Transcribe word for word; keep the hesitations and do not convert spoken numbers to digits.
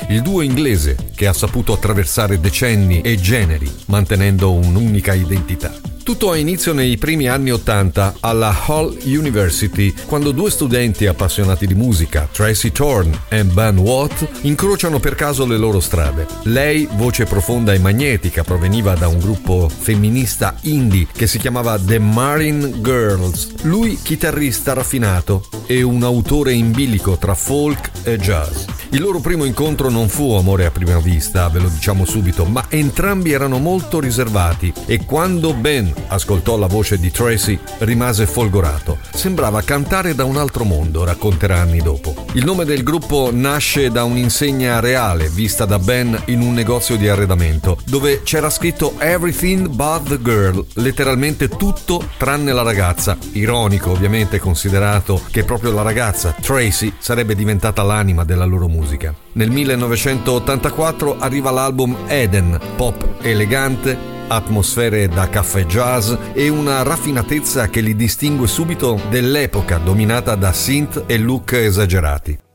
il duo inglese che ha saputo attraversare decenni e generi, mantenendo un'unica identità. Tutto ha inizio nei primi anni ottanta alla Hull University, quando due studenti appassionati di musica, Tracy Thorn e Ben Watt, incrociano per caso le loro strade. Lei, voce profonda e magnetica, proveniva da un gruppo femminista indie che si chiamava The Marine Girls. Lui, chitarrista raffinato e un autore in bilico tra folk e jazz. Il loro primo incontro non fu amore a prima vista, ve lo diciamo subito, ma entrambi erano molto riservati e quando Ben ascoltò la voce di Tracy rimase folgorato. Sembrava cantare da un altro mondo, racconterà anni dopo. Il nome del gruppo nasce da un'insegna reale vista da Ben in un negozio di arredamento, dove c'era scritto Everything but the girl, letteralmente tutto tranne la ragazza. Ironico, ovviamente, considerato che proprio la ragazza, Tracy, sarebbe diventata l'anima della loro musica. Nel millenovecentottantaquattro arriva l'album Eden, pop elegante, atmosfere da caffè jazz e una raffinatezza che li distingue subito dell'epoca dominata da synth e look esagerati.